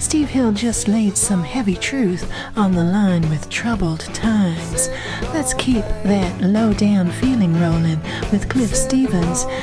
Steve Hill just laid some heavy truth on the line with troubled times. Let's keep that low-down feeling rolling with Cliff Stevens